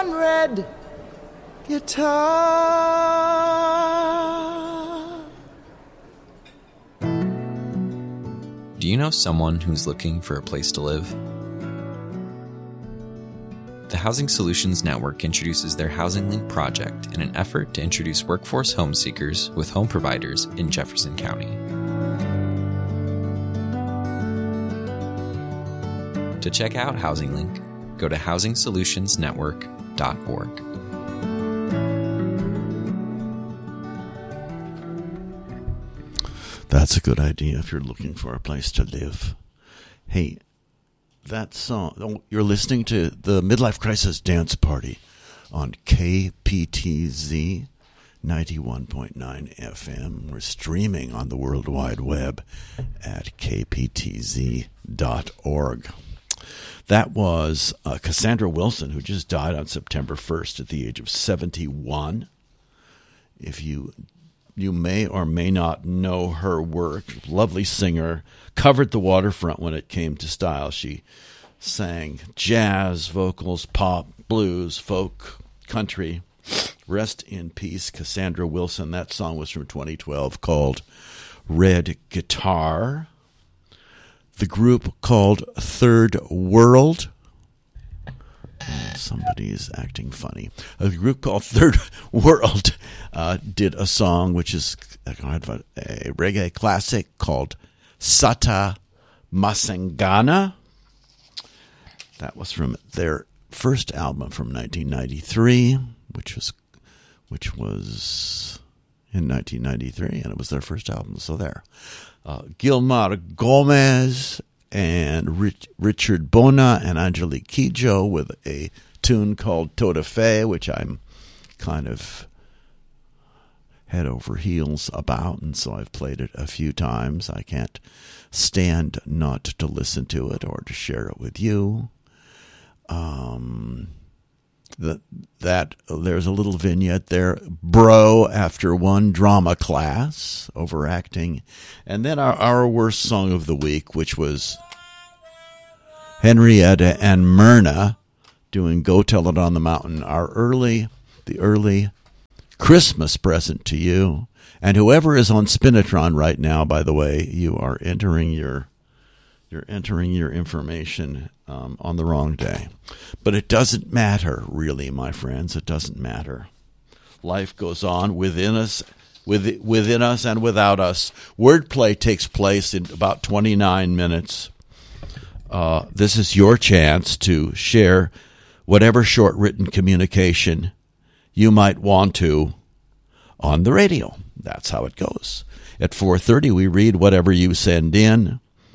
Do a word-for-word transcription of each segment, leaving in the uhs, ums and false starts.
red guitar. Do you know someone who's looking for a place to live? The Housing Solutions Network introduces their Housing Link project in an effort to introduce workforce home seekers with home providers in Jefferson County. To check out Housing Link, go to housing solutions network dot org. That's a good idea if you're looking for a place to live. Hey, that song, oh, you're listening to the Midlife Crisis Dance Party on K P T Z ninety-one point nine F M. We're streaming on the World Wide Web at k p t z dot org. That was uh, Cassandra Wilson, who just died on September first at the age of seventy-one. If you you may or may not know her work, lovely singer, covered the waterfront when it came to style. She sang jazz, vocals, pop, blues, folk, country. Rest in peace, Cassandra Wilson. That song was from twenty twelve called Red Guitar. The group called Third World. Oh, somebody is acting funny. A group called Third World uh, did a song which is a reggae classic called Sata Masengana. That was from their first album from nineteen ninety-three, which was which was in nineteen ninety-three, and it was their first album. So there, uh, Gilmar Gomez and Rich, Richard Bona and Angelique Kidjo with a tune called Toda Fe, which I'm kind of head over heels about, and so I've played it a few times. I can't stand not to listen to it or to share it with you. Um, that that there's a little vignette there, bro, after one drama class, overacting, and then our, our worst song of the week, which was Henrietta and Myrna doing Go Tell It on the Mountain, our early, the early Christmas present to you. And whoever is on Spinatron right now, by the way, you are entering your you're entering your information um, on the wrong day. But it doesn't matter, really, my friends. It doesn't matter. Life goes on within us, with, within us and without us. Wordplay takes place in about twenty-nine minutes. Uh, this is your chance to share whatever short written communication you might want to on the radio. That's how it goes. At four thirty, we read whatever you send in.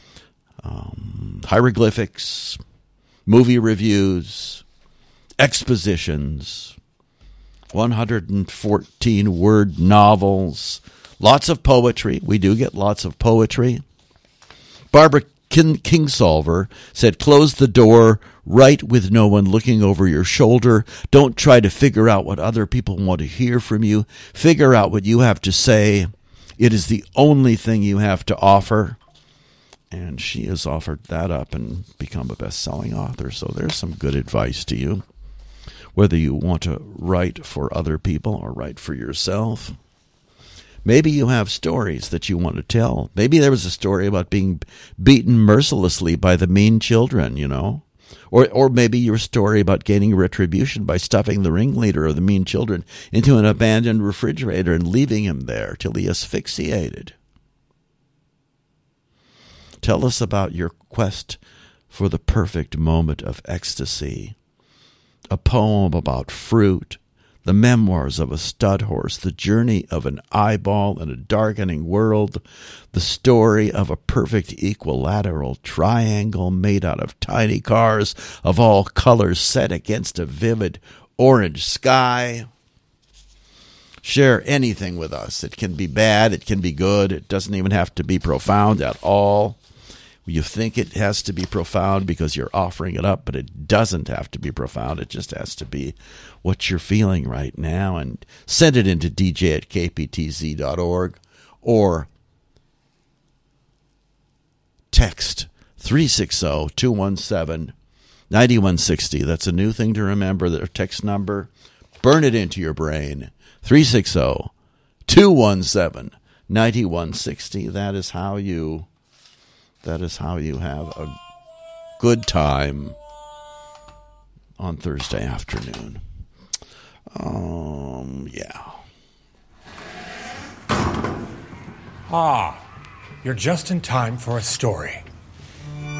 Um, hieroglyphics, movie reviews, expositions, one hundred fourteen word novels, lots of poetry. We do get lots of poetry. Barbara King- Kingsolver said, close the door, write with no one looking over your shoulder. Don't try to figure out what other people want to hear from you. Figure out what you have to say. It is the only thing you have to offer. And she has offered that up and become a best-selling author. So there's some good advice to you, whether you want to write for other people or write for yourself. Maybe you have stories that you want to tell. Maybe there was a story about being beaten mercilessly by the mean children, you know. Or or maybe your story about gaining retribution by stuffing the ringleader of the mean children into an abandoned refrigerator and leaving him there till he asphyxiated. Tell us about your quest for the perfect moment of ecstasy. A poem about fruit, the memoirs of a stud horse, the journey of an eyeball in a darkening world, the story of a perfect equilateral triangle made out of tiny cars of all colors set against a vivid orange sky. Share anything with us. It can be bad, it can be good, it doesn't even have to be profound at all. You think it has to be profound because you're offering it up, but it doesn't have to be profound. It just has to be what you're feeling right now. And send it into d j at k p t z dot org or text three six zero, two one seven, ninety-one sixty. That's a new thing to remember. Their text number. Burn it into your brain. three six zero, two one seven, nine one six zero. That is how you that is how you have a good time on Thursday afternoon. Um yeah. Ah, you're just in time for a story.